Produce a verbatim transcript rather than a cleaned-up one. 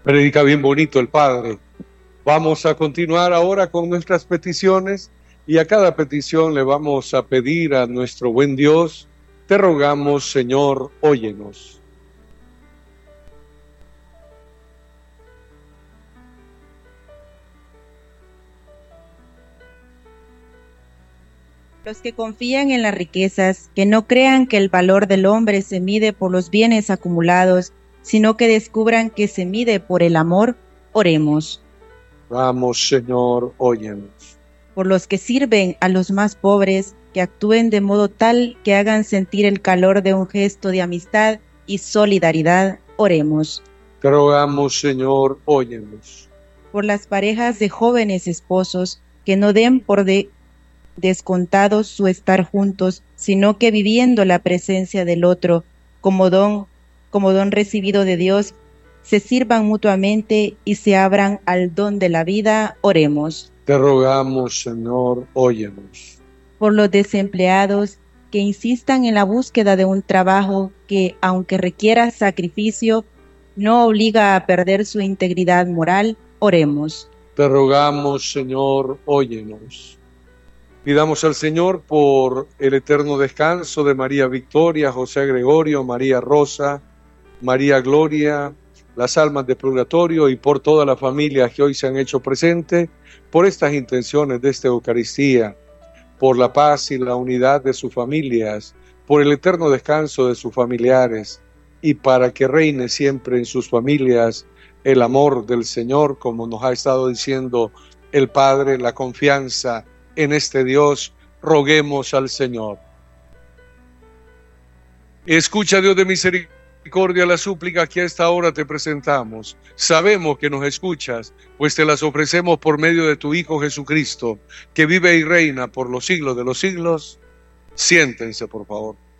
Predica bien bonito el Padre. Vamos a continuar ahora con nuestras peticiones y a cada petición le vamos a pedir a nuestro buen Dios, te rogamos, Señor, óyenos. Los que confían en las riquezas, que no crean que el valor del hombre se mide por los bienes acumulados, sino que descubran que se mide por el amor, oremos. Vamos, Señor, óyenos. Por los que sirven a los más pobres, que actúen de modo tal que hagan sentir el calor de un gesto de amistad y solidaridad, oremos. Te rogamos, Señor, óyenos. Por las parejas de jóvenes esposos, que no den por de descontados su estar juntos, sino que viviendo la presencia del otro como don, como don recibido de Dios, se sirvan mutuamente y se abran al don de la vida, oremos. Te rogamos, Señor, óyenos. Por los desempleados, que insistan en la búsqueda de un trabajo que, aunque requiera sacrificio, no obliga a perder su integridad moral, oremos. Te rogamos, Señor, óyenos. Pidamos al Señor por el eterno descanso de María Victoria, José Gregorio, María Rosa, María Gloria, las almas de purgatorio y por todas las familias que hoy se han hecho presentes, por estas intenciones de esta Eucaristía, por la paz y la unidad de sus familias, por el eterno descanso de sus familiares y para que reine siempre en sus familias el amor del Señor, como nos ha estado diciendo el Padre, la confianza en este Dios, roguemos al Señor. Escucha, Dios de misericordia, la súplica que a esta hora te presentamos. Sabemos que nos escuchas, pues te las ofrecemos por medio de tu Hijo Jesucristo, que vive y reina por los siglos de los siglos. Siéntense, por favor.